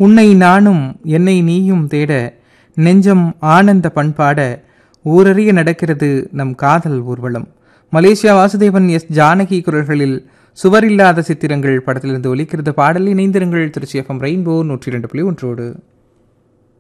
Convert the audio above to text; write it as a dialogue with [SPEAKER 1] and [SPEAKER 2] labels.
[SPEAKER 1] உன்னை நானும் என்னை நீயும் தேட நெஞ்சம் ஆனந்த பண்பாட ஊரறிய நடக்கிறது நம் காதல் ஊர்வலம். மலேசியா வாசுதேவன் எஸ் ஜானகி குரல்களில் சுவரில்லாத சித்திரங்கள் படத்திலிருந்து ஒலிக்கிறது பாடல். இணைந்திருங்கள் திருச்சி FM ரெயின்போ 102.1.